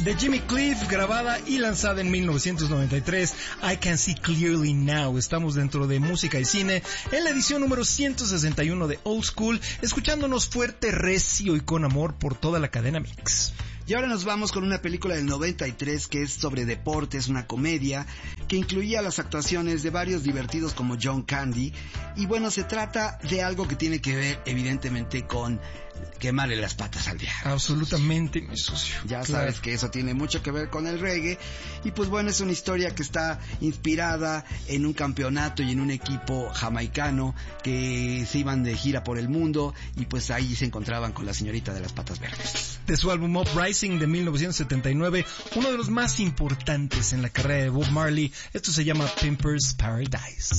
De Jimmy Cliff, grabada y lanzada en 1993, I Can See Clearly Now. Estamos dentro de música y cine, en la edición número 161 de Old School, escuchándonos fuerte, recio y con amor por toda la cadena Mix. Y ahora nos vamos con una película del 93 que es sobre deportes, una comedia que incluía las actuaciones de varios divertidos como John Candy. Y bueno, se trata de algo que tiene que ver evidentemente con quemarle las patas al diablo. Absolutamente, mi socio. Ya sabes que eso tiene mucho que ver con el reggae. Y pues bueno, es una historia que está inspirada en un campeonato y en un equipo jamaicano que se iban de gira por el mundo y pues ahí se encontraban con la señorita de las patas verdes. De su álbum Uprising de 1979, uno de los más importantes en la carrera de Bob Marley, esto se llama Pimper's Paradise.